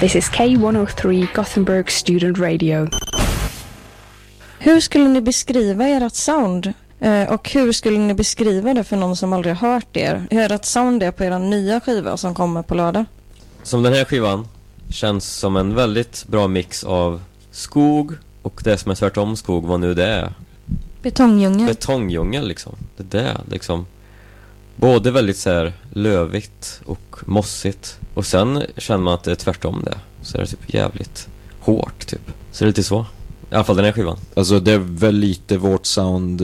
This is K103 Gothenburg Student Radio. Hur skulle ni beskriva ert sound? Och hur skulle ni beskriva det för någon som aldrig har hört er? Hur ert sound är på er nya skiva som kommer på lördag? Som den här skivan känns som en väldigt bra mix av skog och det som är tvärtom skog, vad nu det är. Betongdjungel liksom. Det där liksom. Både väldigt så här lövigt och mossigt. Och sen känner man att det är tvärtom det. Så är det typ jävligt hårt typ. Så det är lite så. I alla fall den här skivan. Alltså det är väl lite vårt sound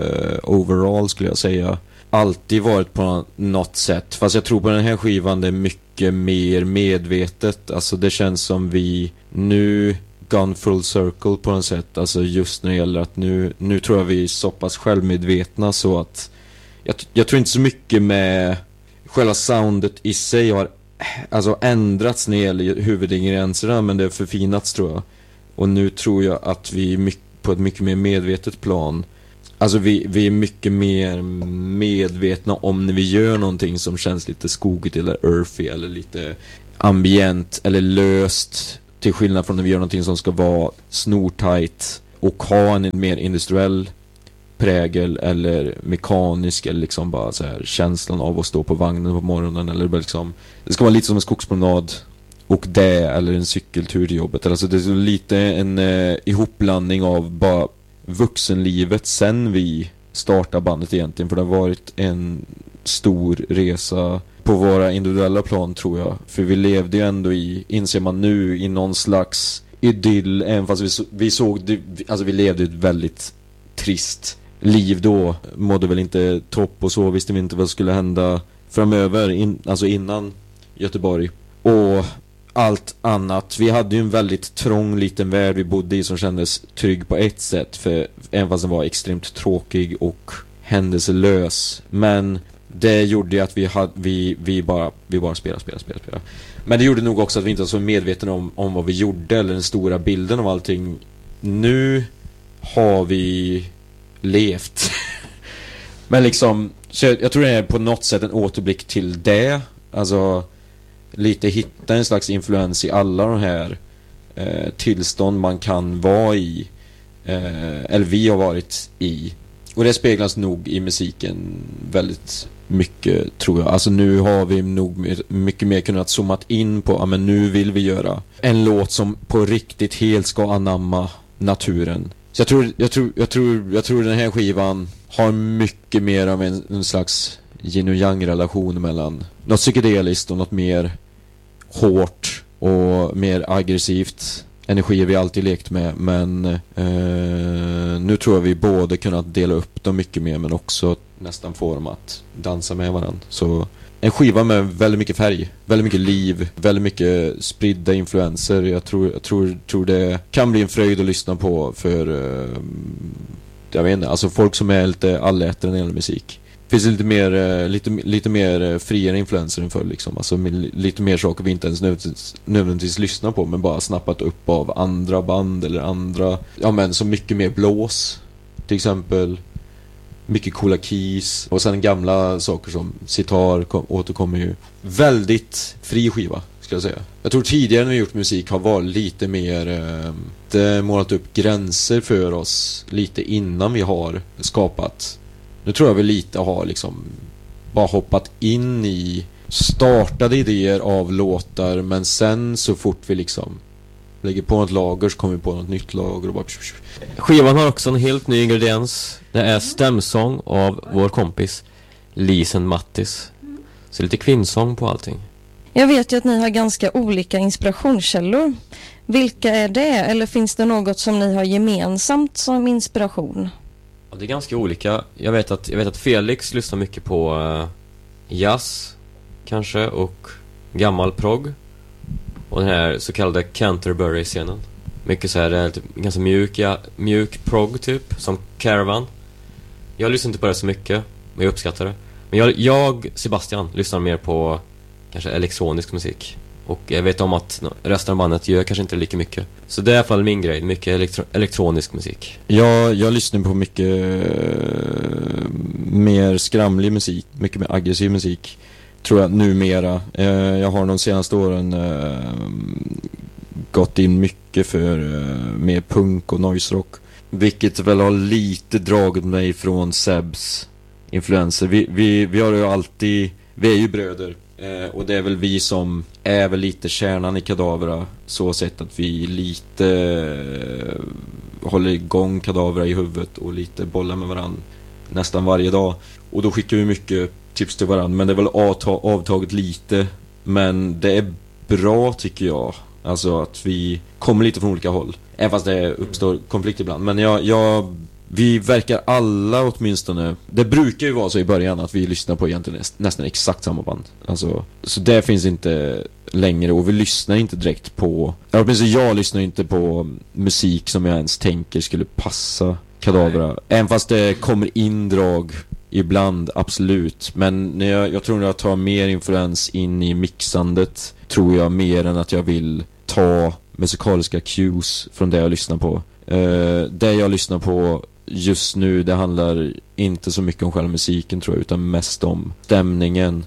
overall skulle jag säga. Alltid varit på något sätt. Fast jag tror på den här skivan det är mycket mer medvetet. Alltså det känns som vi nu gone full circle på något sätt. Alltså just när det gäller att nu tror jag vi är så pass självmedvetna så att jag tror inte så mycket med själva soundet i sig har alltså ändrats när det gäller huvudingredienserna, men det är förfinats tror jag. Och nu tror jag att vi är på ett mycket mer medvetet plan. Alltså vi är mycket mer medvetna om när vi gör någonting som känns lite skogigt eller earthy eller lite ambient eller löst, till skillnad från när vi gör någonting som ska vara snortajt och ha en mer industriell prägel eller mekanisk eller liksom bara så här känslan av att stå på vagnen på morgonen eller bara liksom, det ska vara lite som en skogspromenad och det eller en cykeltur till jobbet. Alltså det är lite en ihopblandning av bara vuxenlivet sen vi startade bandet egentligen, för det har varit en stor resa på våra individuella plan tror jag, för vi levde ju ändå inser man nu, i någon slags idyll, även fast vi såg det, alltså vi levde ett väldigt trist liv då, mådde väl inte topp och så, visste vi inte vad skulle hända framöver, alltså innan Göteborg och allt annat. Vi hade ju en väldigt trång liten värld vi bodde i som kändes trygg på ett sätt, för även fast den var extremt tråkig och händelselös, men det gjorde ju att vi bara spelade. Men det gjorde nog också att vi inte var så medvetna om vad vi gjorde eller den stora bilden av allting. Nu har vi levt. Men liksom, så jag tror det är på något sätt en återblick till det. Alltså lite hitta en slags influens i alla de här tillstånd man kan vara i, eller vi har varit i. Och det speglas nog i musiken väldigt mycket tror jag. Alltså nu har vi nog mycket mer kunnat zoomat in på, ja men nu vill vi göra en låt som på riktigt helt ska anamma naturen. Så jag tror den här skivan har mycket mer av en slags yin och yang relation mellan något psykedeliskt och något mer hårt och mer aggressivt. Energier vi alltid lekt med, men nu tror jag vi både kunnat dela upp dem mycket mer, men också nästan få dem att dansa med varandra. Så en skiva med väldigt mycket färg, väldigt mycket liv, väldigt mycket spridda influenser. Jag tror det kan bli en fröjd att lyssna på för jag vet inte, alltså folk som är lite allätare när det gäller musik. Finns lite mer friare influenser än förr liksom. Alltså lite mer saker vi inte ens nödvändigtvis lyssnar på, men bara snappat upp av andra band eller andra, ja men så mycket mer blås till exempel, mycket coola keys, och sen gamla saker som sitar återkommer ju. Väldigt fri skiva ska jag säga. Jag tror tidigare när vi gjort musik har varit lite mer målat upp gränser för oss lite innan vi har skapat. Nu tror jag vi lite har liksom bara hoppat in i startade idéer av låtar, men sen så fort vi liksom lägger på något lager så kommer vi på något nytt lager och bara... Skivan har också en helt ny ingrediens. Det är stämsång av vår kompis Lisen Mattis. Så lite kvinnsång på allting. Jag vet ju att ni har ganska olika inspirationskällor. Vilka är det? Eller finns det något som ni har gemensamt som inspiration? Ja, det är ganska olika. Jag vet att Felix lyssnar mycket på jazz kanske och gammal prog. Och den här så kallade Canterbury-scenen. Mycket så här, det är typ ganska mjuk prog typ, som Caravan. Jag lyssnar inte på det så mycket, men jag uppskattar det. Men jag Sebastian, lyssnar mer på kanske elektronisk musik. Och jag vet om att resten av bandet gör kanske inte lika mycket. Så det är i alla fall min grej, mycket elektronisk musik. Jag lyssnar på mycket mer skramlig musik, mycket mer aggressiv musik, tror jag numera. Jag har de senaste åren gått in mycket för mer punk och noise rock. Vilket väl har lite dragit mig från Sebs influenser. Vi har ju alltid, vi är ju bröder. Och det är väl vi som är väl lite kärnan i Kadavra. Så sett att vi lite håller igång Kadavra i huvudet och lite bollar med varandra nästan varje dag. Och då skickar vi mycket tips till varandra. Men det är väl avtaget lite. Men det är bra tycker jag. Alltså att vi kommer lite från olika håll. Även fast det uppstår konflikt ibland. Men vi verkar alla åtminstone. Det brukar ju vara så i början att vi lyssnar på egentligen nästan exakt samma band. Alltså, så det finns inte längre. Och vi lyssnar inte direkt på, åtminstone jag lyssnar inte på musik som jag ens tänker skulle passa Kadavra. Även fast det kommer indrag ibland, absolut. Men jag tror att jag tar mer influens in i mixandet. Tror jag mer än att jag vill ta musikaliska cues från det jag lyssnar på. Det jag lyssnar på just nu, det handlar inte så mycket om själva musiken tror jag, utan mest om stämningen,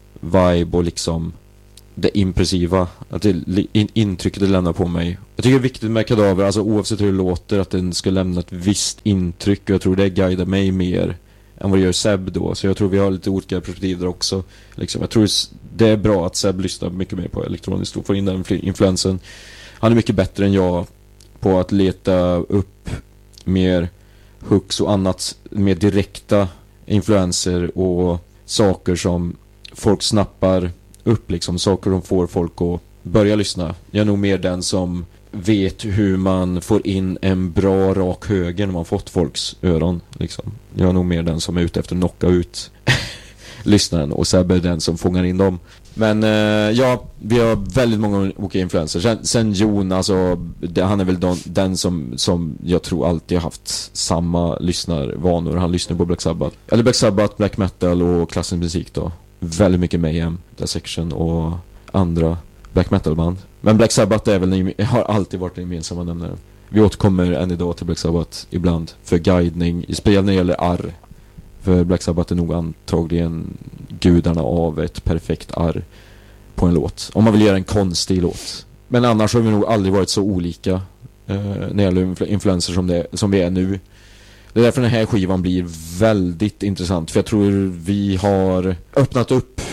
vibe och liksom det impressiva, att det intrycket det lämnar på mig. Jag tycker det är viktigt med Kadavra, alltså oavsett hur det låter, att den ska lämna ett visst intryck, och jag tror det guidar mig mer än vad det gör Seb då. Så jag tror vi har lite olika perspektiv där också liksom. Jag tror det är bra att Seb lyssnar mycket mer på elektroniskt och får in den influensen. Han är mycket bättre än jag på att leta upp mer hooks och annat, mer direkta influenser och saker som folk snappar upp liksom, saker som får folk att börja lyssna. Jag är nog mer den som vet hur man får in en bra rak höger när man fått folks öron liksom. Jag är nog mer den som är ute efter att knocka ut lyssnaren, och Sebbe är den som fångar in dem. Men ja, vi har väldigt många olika influenser. Sen Jon, alltså han är väl den som jag tror alltid har haft samma lyssnarvanor. Han lyssnar på Black Sabbath, eller Black Sabbath, black metal och klassisk musik då. Väldigt mycket Mayhem, Dissection och andra black metal band. Men Black Sabbath är väl, har alltid varit den gemensamma nämnaren. Vi återkommer än idag till Black Sabbath ibland för guidning i spel när det gäller arr. För Black Sabbath är nog antagligen gudarna av ett perfekt arr på en låt. Om man vill göra en konstig låt. Men annars har vi nog aldrig varit så olika när det gäller influenser som vi är nu. Det är därför den här skivan blir väldigt intressant. För jag tror vi har öppnat upp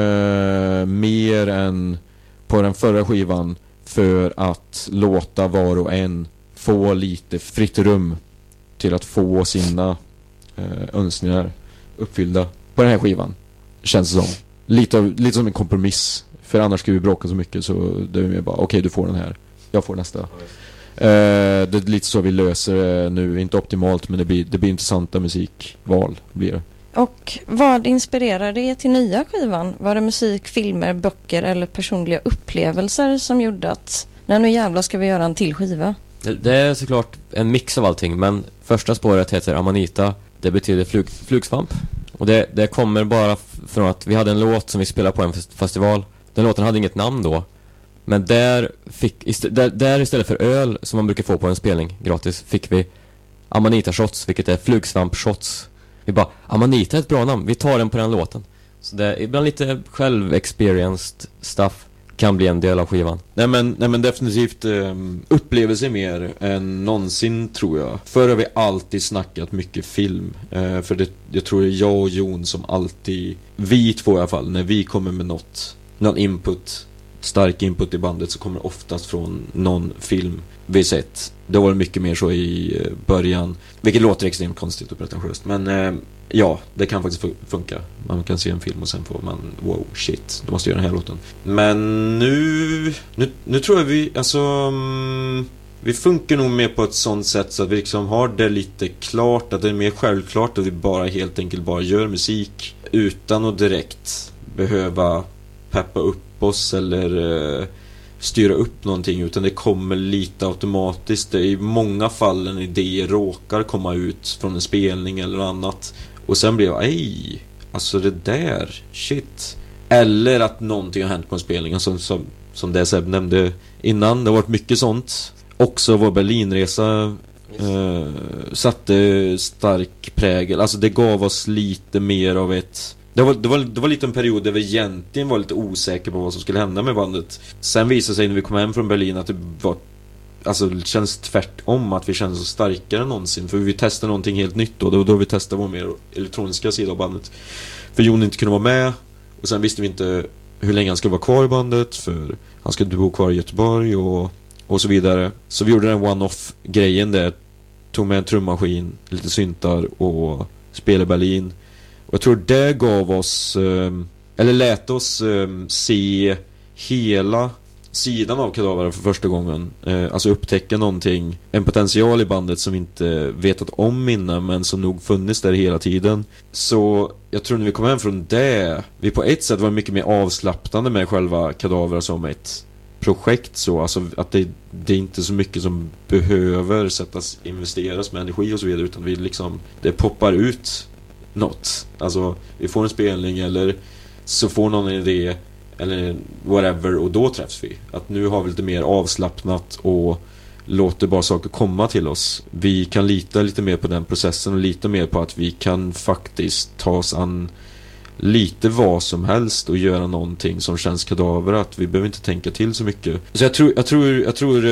mer än på den förra skivan för att låta var och en få lite fritt rum till att få sina önskningar uppfyllda på den här skivan. Känns det som. Lite som en kompromiss. För annars skulle vi bråka så mycket, så det är mer bara okej, du får den här, jag får nästa. Det är lite så vi löser nu. Inte optimalt, men det blir intressanta musikval blir det. Och vad inspirerade er till nya skivan? Var det musik, filmer, böcker eller personliga upplevelser som gjorde att nu jävlar ska vi göra en till skiva? Det är såklart en mix av allting, men första spåret heter Amanita. Det betyder flugsvamp. Och det kommer bara från att vi hade en låt som vi spelade på en festival. Den låten hade inget namn då. Men där istället för öl som man brukar få på en spelning gratis, fick vi Amanita shots, vilket är flugsvamp shots. Vi bara, Amanita är ett bra namn, vi tar den på den låten. Så det är ibland lite själv-experienced stuff kan bli en del av skivan. Nej men definitivt upplevelse mer än någonsin tror jag. Förr har vi alltid snackat mycket film. För jag tror det är jag och Jon som alltid, vi två i alla fall, när vi kommer med någon input, stark input i bandet, så kommer det oftast från någon film vi sett. Det var mycket mer så i början, vilket låter extremt konstigt och pretentiöst, men ja, det kan faktiskt funka. Man kan se en film och sen får man wow, shit, du måste göra den här låten. Men nu tror jag vi funkar nog mer på ett sånt sätt så att vi liksom har det lite klart, att det är mer självklart att vi bara helt enkelt bara gör musik utan att direkt behöva peppa upp oss eller styra upp någonting, utan det kommer lite automatiskt. Det är i många fall en idé råkar komma ut från en spelning eller annat, och sen blir jag alltså det där, shit. Eller att någonting har hänt på en spelning, som det Seb nämnde innan. Det har varit mycket sånt. Också vår Berlinresa satte stark prägel. Alltså det gav oss lite mer av ett Det var lite en period där vi egentligen var lite osäkra på vad som skulle hända med bandet. Sen visade sig när vi kom hem från Berlin att det var, alltså det känns tvärtom, att vi kände så starkare än någonsin. För vi testade någonting helt nytt då. Det var då vi testade vår mer elektroniska sida av bandet. För Jon inte kunde vara med. Och sen visste vi inte hur länge han skulle vara kvar i bandet. För han skulle bo kvar i Göteborg och så vidare. Så vi gjorde den one-off-grejen där. Tog med en trummaskin, lite syntar och spelade Berlin. Och jag tror det gav oss, eller lät oss se hela sidan av Kadaver för första gången. Alltså upptäcka någonting, en potential i bandet som vi inte vetat om innan, men som nog funnits där hela tiden. Så jag tror när vi kom hem från det, vi på ett sätt var mycket mer avslappnande med själva Kadaver som ett projekt, så alltså att det är inte så mycket som behöver investeras med energi och så vidare, utan vi liksom, det poppar ut något. Alltså vi får en spelning eller så får någon en idé eller whatever, och då träffs vi. Att nu har vi lite mer avslappnat och låter bara saker komma till oss. Vi kan lita lite mer på den processen och lite mer på att vi kan faktiskt ta oss an lite vad som helst och göra någonting som känns Kadaver, att vi behöver inte tänka till så mycket. Så jag tror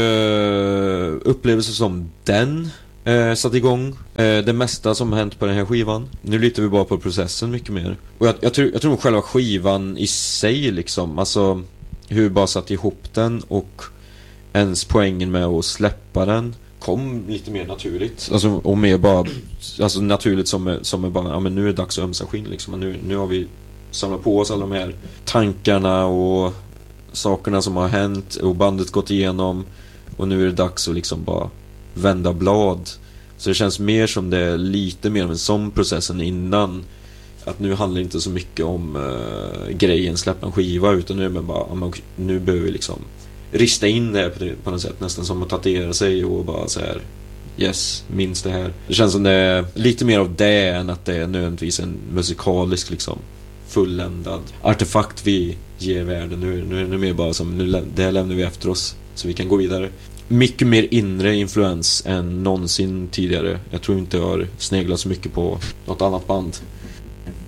upplevelser som den satt igång det mesta som har hänt på den här skivan. Nu litar vi bara på processen mycket mer. Och jag tror själva skivan i sig liksom, alltså hur vi bara satt ihop den och ens poängen med att släppa den kom lite mer naturligt. Alltså, och mer bara, alltså naturligt som är bara, ja men nu är det dags att ömsa skinn liksom. Nu har vi samlat på oss alla de här tankarna och sakerna som har hänt och bandet gått igenom, och nu är det dags att liksom bara vända blad. Så det känns mer som det är lite mer av en sån process än innan. Att nu handlar det inte så mycket om grejen släppa en skiva, utan nu är det bara, ja, nu behöver vi liksom rista in det på något sätt, nästan som att tatuera sig och bara så här, yes, minns det här. Det känns som det är lite mer av det än att det är nödvändigtvis en musikalisk liksom fulländad artefakt vi ger världen. Nu är det mer bara som, det här lämnar vi efter oss så vi kan gå vidare. Mycket mer inre influens än någonsin tidigare. Jag tror inte jag har sneglat så mycket på något annat band.